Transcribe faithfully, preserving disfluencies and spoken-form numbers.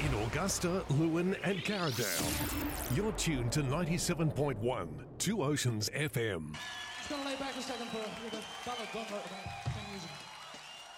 in Augusta, Lewin and Carradale. You're tuned to ninety-seven point one, Two Oceans F M. Just going to lay back a second for a ballad done right about ten years ago.